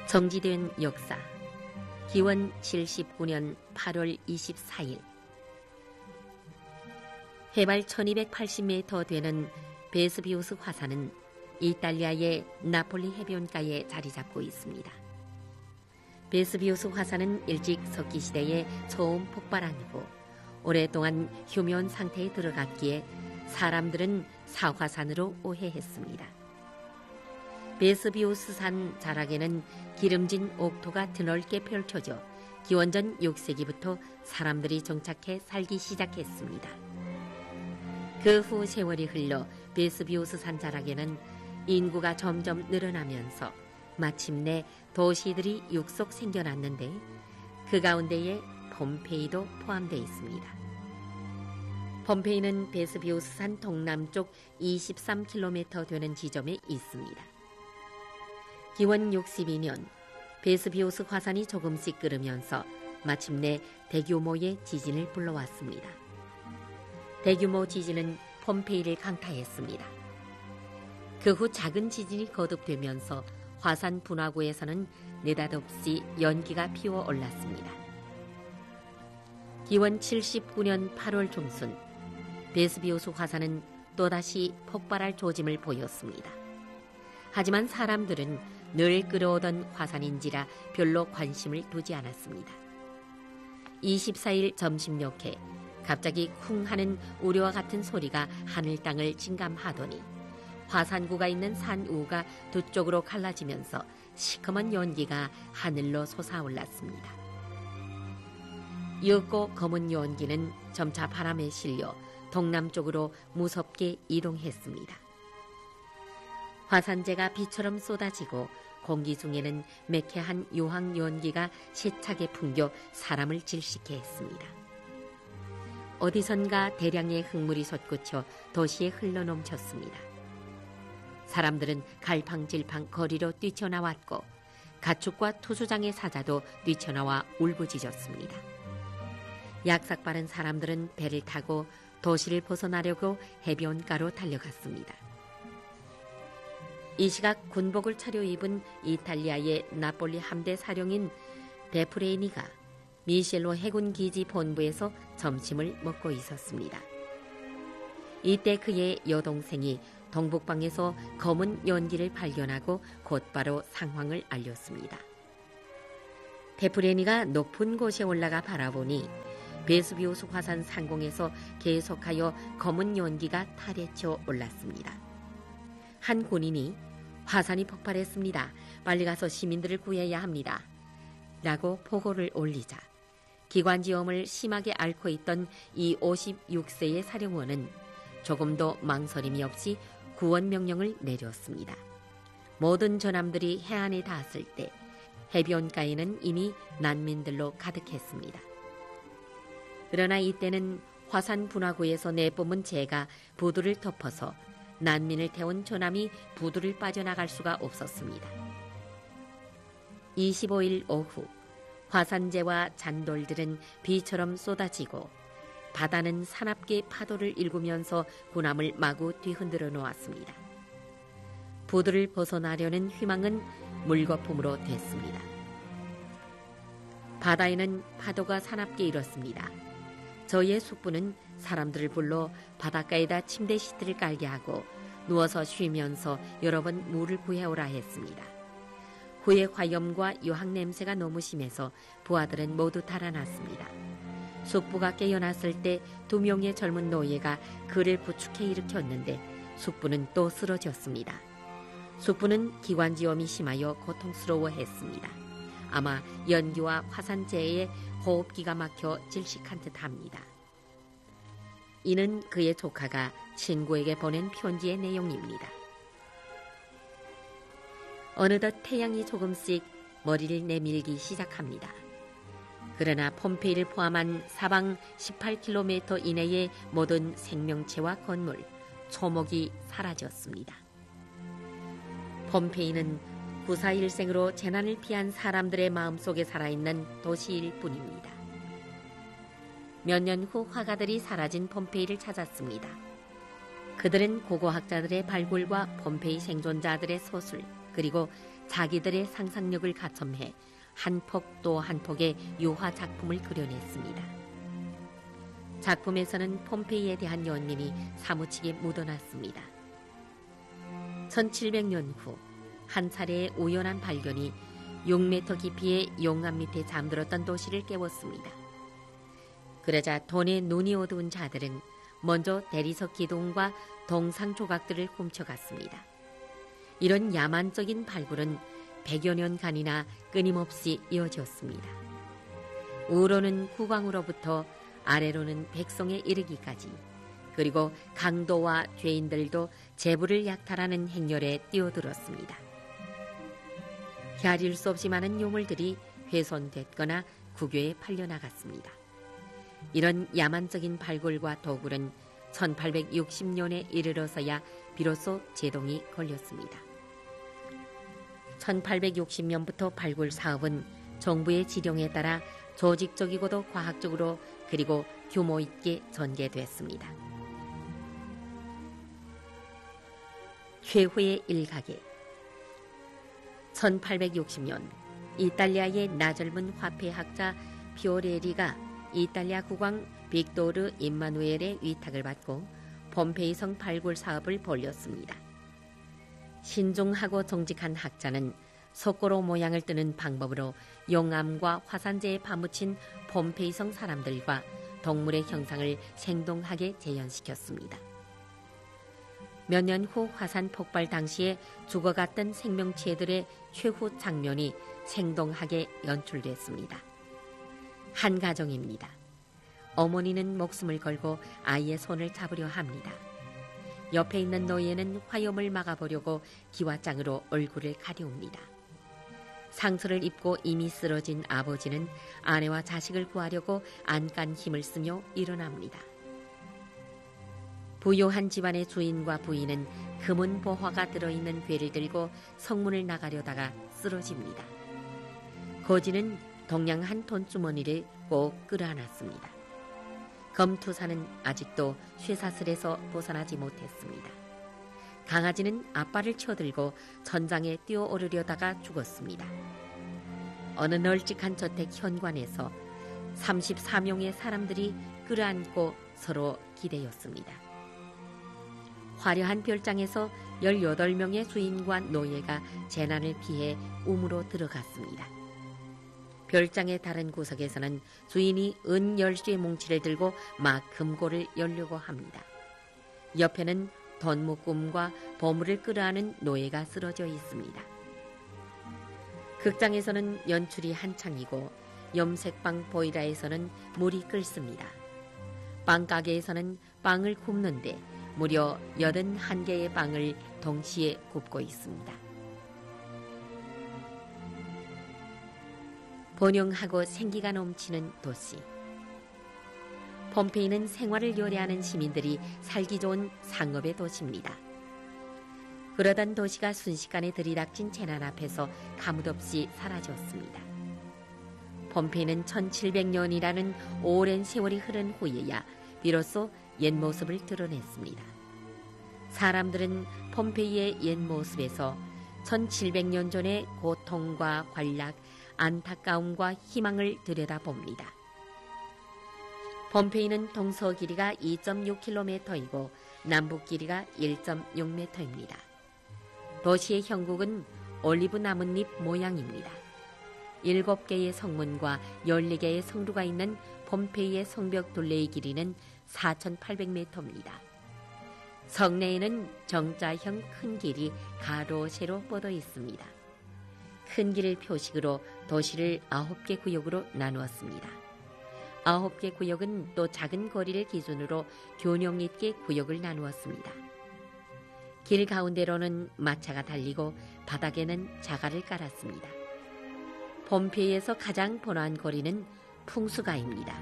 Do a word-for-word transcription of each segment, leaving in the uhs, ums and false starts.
정지된 역사. 기원 칠십구 년 팔월 이십사일. 해발 천이백팔십 미터 되는 베스비우스 화산은 이탈리아의 나폴리 해변가에 자리 잡고 있습니다. 베스비우스 화산은 일찍 석기 시대에 처음 폭발한 후 오랫동안 휴면 상태에 들어갔기에 사람들은 사화산으로 오해했습니다. 베스비우스 산 자락에는 기름진 옥토가 드넓게 펼쳐져 기원전 육 세기부터 사람들이 정착해 살기 시작했습니다. 그 후 세월이 흘러 베스비우스 산 자락에는 인구가 점점 늘어나면서 마침내 도시들이 육속 생겨났는데 그 가운데에 폼페이도 포함되어 있습니다. 폼페이는 베스비우스 산 동남쪽 이십삼 킬로미터 되는 지점에 있습니다. 기원 육십이 년 베스비우스 화산이 조금씩 끓으면서 마침내 대규모의 지진을 불러왔습니다. 대규모 지진은 폼페이를 강타했습니다. 그 후 작은 지진이 거듭되면서 화산 분화구에서는 느닷없이 연기가 피어 올랐습니다. 기원 칠십구 년 팔월 중순 베스비우스 화산은 또다시 폭발할 조짐을 보였습니다. 하지만 사람들은 늘 끓어오던 화산인지라 별로 관심을 두지 않았습니다. 이십사일 점심녘에 갑자기 쿵 하는 우려와 같은 소리가 하늘 땅을 진감하더니 화산구가 있는 산 우가 두 쪽으로 갈라지면서 시커먼 연기가 하늘로 솟아올랐습니다. 옅고 검은 연기는 점차 바람에 실려 동남쪽으로 무섭게 이동했습니다. 화산재가 비처럼 쏟아지고 공기 중에는 매캐한 유황 연기가 세차게 풍겨 사람을 질식해 했습니다. 어디선가 대량의 흙물이 솟구쳐 도시에 흘러넘쳤습니다. 사람들은 갈팡질팡 거리로 뛰쳐나왔고 가축과 투수장의 사자도 뛰쳐나와 울부짖었습니다. 약삭 빠른 사람들은 배를 타고 도시를 벗어나려고 해변가로 달려갔습니다. 이 시각 군복을 차려입은 이탈리아의 나폴리 함대 사령인 데프레니가 미셸로 해군 기지 본부에서 점심을 먹고 있었습니다. 이때 그의 여동생이 동북방에서 검은 연기를 발견하고 곧바로 상황을 알렸습니다. 데프레니가 높은 곳에 올라가 바라보니 베스비우스 화산 상공에서 계속하여 검은 연기가 타래쳐 올랐습니다. 한 군인이 화산이 폭발했습니다. 빨리 가서 시민들을 구해야 합니다. 라고 보고를 올리자 기관지염을 심하게 앓고 있던 이 오십육 세의 사령원은 조금도 망설임이 없이 구원 명령을 내렸습니다. 모든 전함들이 해안에 닿았을 때 해변가에는 이미 난민들로 가득했습니다. 그러나 이때는 화산 분화구에서 내뿜은 재가 부두를 덮어서 난민을 태운 전함이 부두를 빠져나갈 수가 없었습니다. 이십오일 오후 화산재와 잔돌들은 비처럼 쏟아지고 바다는 사납게 파도를 일구면서 군함을 마구 뒤흔들어 놓았습니다. 부두를 벗어나려는 희망은 물거품으로 됐습니다. 바다에는 파도가 사납게 일었습니다. 저희의 숙부는 사람들을 불러 바닷가에다 침대 시트를 깔게 하고 누워서 쉬면서 여러 번 물을 구해오라 했습니다. 후에 화염과 유황 냄새가 너무 심해서 부하들은 모두 달아났습니다. 숙부가 깨어났을 때 두 명의 젊은 노예가 그를 부축해 일으켰는데 숙부는 또 쓰러졌습니다. 숙부는 기관지염이 심하여 고통스러워했습니다. 아마 연기와 화산재에 호흡기가 막혀 질식한 듯합니다. 이는 그의 조카가 친구에게 보낸 편지의 내용입니다. 어느덧 태양이 조금씩 머리를 내밀기 시작합니다. 그러나 폼페이를 포함한 사방 십팔 킬로미터 이내의 모든 생명체와 건물, 초목이 사라졌습니다. 폼페이는 구사일생으로 재난을 피한 사람들의 마음속에 살아있는 도시일 뿐입니다. 몇 년 후 화가들이 사라진 폼페이를 찾았습니다. 그들은 고고학자들의 발굴과 폼페이 생존자들의 서술, 그리고 자기들의 상상력을 가첨해 한 폭 또 한 폭의 유화 작품을 그려냈습니다. 작품에서는 폼페이에 대한 연민이 사무치게 묻어났습니다. 천칠백 년 후 한 차례의 우연한 발견이 육 미터 깊이의 용암 밑에 잠들었던 도시를 깨웠습니다. 그러자 돈에 눈이 어두운 자들은 먼저 대리석 기둥과 동상 조각들을 훔쳐갔습니다. 이런 야만적인 발굴은 백여 년간이나 끊임없이 이어졌습니다. 우로는 국왕으로부터 아래로는 백성에 이르기까지, 그리고 강도와 죄인들도 재물을 약탈하는 행렬에 뛰어들었습니다. 헤아릴 수 없이 많은 유물들이 훼손됐거나 국외에 팔려나갔습니다. 이런 야만적인 발굴과 도굴은 천팔백육십 년에 이르러서야 비로소 제동이 걸렸습니다. 천팔백육십 년부터 발굴 사업은 정부의 지령에 따라 조직적이고도 과학적으로 그리고 규모 있게 전개됐습니다. 최후의 일가게. 천팔백육십 년 이탈리아의 나절문 화폐학자 피오레리가 이탈리아 국왕 빅토르 임마누엘의 위탁을 받고 폼페이성 발굴 사업을 벌였습니다. 신중하고 정직한 학자는 석고로 모양을 뜨는 방법으로 용암과 화산재에 파묻힌 폼페이성 사람들과 동물의 형상을 생동하게 재현시켰습니다. 몇 년 후 화산 폭발 당시에 죽어갔던 생명체들의 최후 장면이 생동하게 연출됐습니다. 한 가정입니다. 어머니는 목숨을 걸고 아이의 손을 잡으려 합니다. 옆에 있는 노예는 화염을 막아보려고 기와장으로 얼굴을 가려옵니다. 상처를 입고 이미 쓰러진 아버지는 아내와 자식을 구하려고 안간 힘을 쓰며 일어납니다. 부유한 집안의 주인과 부인은 금은 보화가 들어있는 괴를 들고 성문을 나가려다가 쓰러집니다. 거지는 동양 한 돈주머니를 꼭 끌어안았습니다. 검투사는 아직도 쇠사슬에서 벗어나지 못했습니다. 강아지는 아빠를 쳐들고 천장에 뛰어오르려다가 죽었습니다. 어느 널찍한 저택 현관에서 삼십사 명의 사람들이 끌어안고 서로 기대었습니다. 화려한 별장에서 열여덟 명의 주인과 노예가 재난을 피해 우물로 들어갔습니다. 별장의 다른 구석에서는 주인이 은 열쇠 뭉치를 들고 막 금고를 열려고 합니다. 옆에는 돈 묶음과 보물을 끌어안은 노예가 쓰러져 있습니다. 극장에서는 연출이 한창이고 염색빵 보이라에서는 물이 끓습니다. 빵가게에서는 빵을 굽는데 무려 여든한 개의 빵을 동시에 굽고 있습니다. 번영하고 생기가 넘치는 도시. 폼페이는 생활을 요래하는 시민들이 살기 좋은 상업의 도시입니다. 그러던 도시가 순식간에 들이닥친 재난 앞에서 가뭇없이 사라졌습니다. 폼페이는 천칠백 년이라는 오랜 세월이 흐른 후에야 비로소 옛 모습을 드러냈습니다. 사람들은 폼페이의 옛 모습에서 천칠백 년 전의 고통과 관락, 안타까움과 희망을 들여다봅니다. 폼페이는 동서 길이가 이 점 육 킬로미터이고 남북 길이가 일 점 육 미터입니다. 도시의 형국은 올리브 나뭇잎 모양입니다. 일곱 개의 성문과 열네 개의 성루가 있는 폼페이의 성벽 둘레의 길이는 사천팔백 미터입니다. 성내에는 정자형 큰 길이 가로 세로 뻗어 있습니다. 큰 길을 표식으로 도시를 아홉 개 구역으로 나누었습니다. 아홉 개 구역은 또 작은 거리를 기준으로 균형 있게 구역을 나누었습니다. 길 가운데로는 마차가 달리고 바닥에는 자갈을 깔았습니다. 폼페이에서 가장 번화한 거리는 풍수가입니다.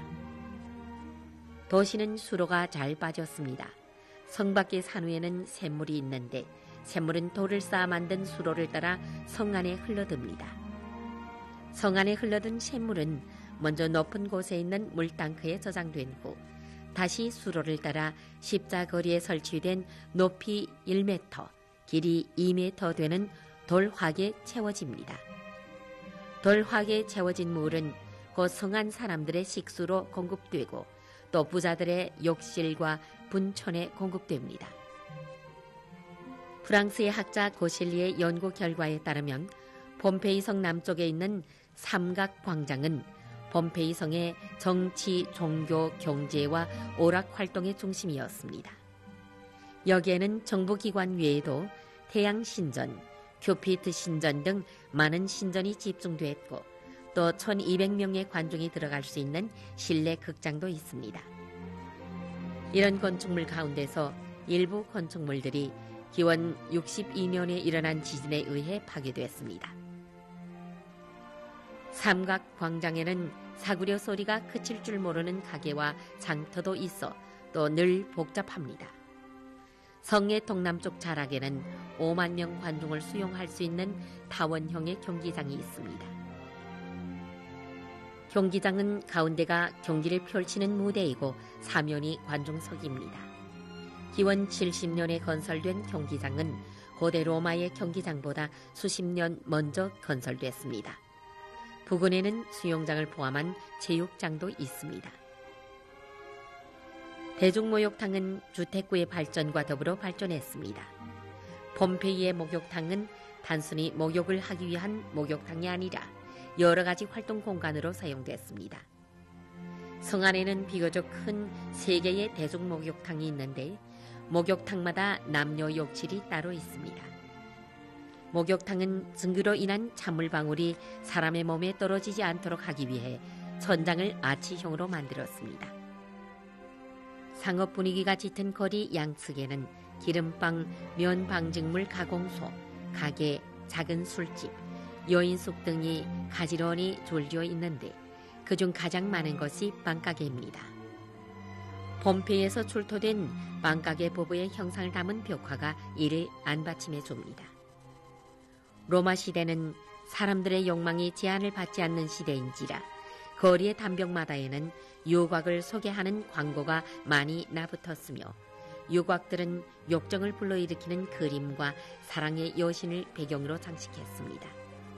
도시는 수로가 잘 빠졌습니다. 성 밖의 산위에는 샘물이 있는데 샘물은 돌을 쌓아 만든 수로를 따라 성 안에 흘러듭니다. 성 안에 흘러든 샘물은 먼저 높은 곳에 있는 물탱크에 저장된 후 다시 수로를 따라 십자거리에 설치된 높이 일 미터, 길이 이 미터 되는 돌화기에 채워집니다. 돌화기에 채워진 물은 곧 성한 사람들의 식수로 공급되고 또 부자들의 욕실과 분촌에 공급됩니다. 프랑스의 학자 고실리의 연구 결과에 따르면 폼페이 성 남쪽에 있는 삼각 광장은 폼페이 성의 정치, 종교, 경제와 오락 활동의 중심이었습니다. 여기에는 정부기관 외에도 태양신전, 큐피트 신전 등 많은 신전이 집중됐고 또 천이백 명의 관중이 들어갈 수 있는 실내 극장도 있습니다. 이런 건축물 가운데서 일부 건축물들이 기원 육십이 년에 일어난 지진에 의해 파괴됐습니다. 삼각 광장에는 사구려 소리가 그칠 줄 모르는 가게와 장터도 있어 또 늘 복잡합니다. 성의 동남쪽 자락에는 오만 명 관중을 수용할 수 있는 타원형의 경기장이 있습니다. 경기장은 가운데가 경기를 펼치는 무대이고 사면이 관중석입니다. 기원 칠십 년에 건설된 경기장은 고대 로마의 경기장보다 수십 년 먼저 건설됐습니다. 부근에는 수영장을 포함한 체육장도 있습니다. 대중목욕탕은 주택구의 발전과 더불어 발전했습니다. 폼페이의 목욕탕은 단순히 목욕을 하기 위한 목욕탕이 아니라 여러 가지 활동 공간으로 사용됐습니다. 성 안에는 비교적 큰 세 개의 대중목욕탕이 있는데 목욕탕마다 남녀 욕실이 따로 있습니다. 목욕탕은 증기로 인한 찬물방울이 사람의 몸에 떨어지지 않도록 하기 위해 천장을 아치형으로 만들었습니다. 상업 분위기가 짙은 거리 양측에는 기름빵, 면방직물 가공소, 가게, 작은 술집, 여인숙 등이 가지런히 졸지어 있는데 그중 가장 많은 것이 빵가게입니다. 폼페이에서 출토된 빵가게 부부의 형상을 담은 벽화가 이를 안받침해 줍니다. 로마 시대는 사람들의 욕망이 제한을 받지 않는 시대인지라 거리의 담벼마다에는 유곽을 소개하는 광고가 많이 나붙었으며 유곽들은 욕정을 불러일으키는 그림과 사랑의 여신을 배경으로 장식했습니다.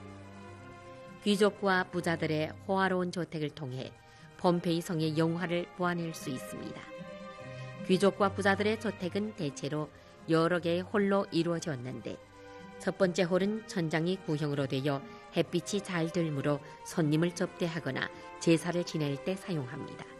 귀족과 부자들의 호화로운 저택을 통해 폼페이 성의 영화를 보아낼 수 있습니다. 귀족과 부자들의 저택은 대체로 여러 개의 홀로 이루어졌는데 첫 번째 홀은 천장이 구형으로 되어 햇빛이 잘 들므로 손님을 접대하거나 제사를 지낼 때 사용합니다.